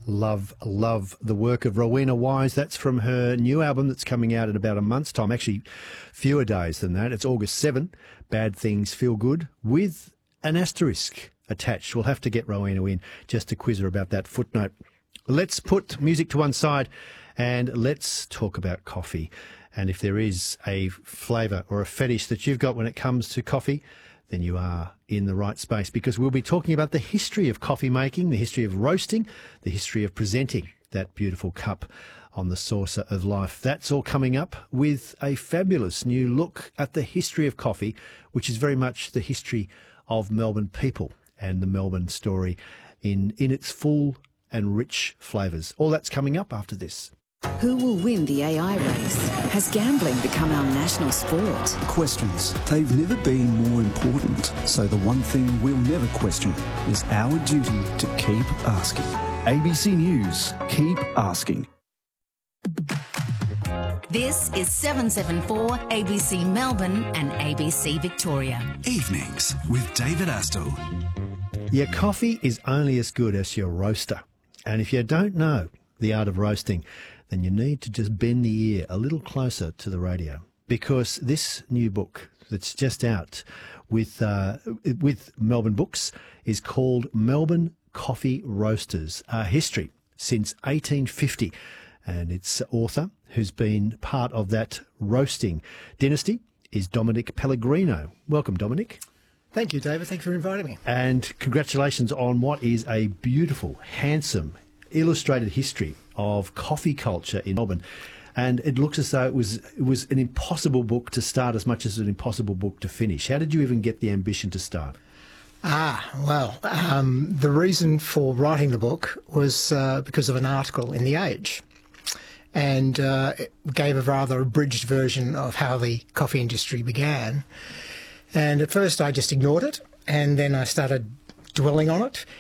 Love the work of Rowena Wise. That's from her new album that's coming out in about a month's time. Actually, fewer days than that. It's August 7, Bad Things Feel Good, with an asterisk attached. We'll have to get Rowena in just to quiz her about that footnote. Let's put music to one side and let's talk about coffee. And if there is a flavour or a fetish that you've got when it comes to coffee, then you are in the right space, because we'll be talking about the history of coffee making, the history of roasting, the history of presenting that beautiful cup on the saucer of life. That's all coming up with a fabulous new look at the history of coffee, which is very much the history of Melbourne people and the Melbourne story in its full and rich flavours. All that's coming up after this. Who will win the AI race? Has gambling become our national sport? Questions. They've never been more important. So the one thing we'll never question is our duty to keep asking. ABC News. Keep asking. This is 774 ABC Melbourne and ABC Victoria. Evenings with David Astle. Your coffee is only as good as your roaster. And if you don't know the art of roasting, then you need to just bend the ear a little closer to the radio, because this new book that's just out with Melbourne Books is called Melbourne Coffee Roasters, a history since 1850. And its author, who's been part of that roasting dynasty, is Dominic Pellegrino. Welcome, Dominic. Thank you, David. Thanks for inviting me. And congratulations on what is a beautiful, handsome, illustrated history of coffee culture in Melbourne. And it looks as though it was an impossible book to start as much as an impossible book to finish. How did you even get the ambition to start? The reason for writing the book was because of an article in The Age. And it gave a rather abridged version of how the coffee industry began. And at first I just ignored it, and then I started dwelling on it,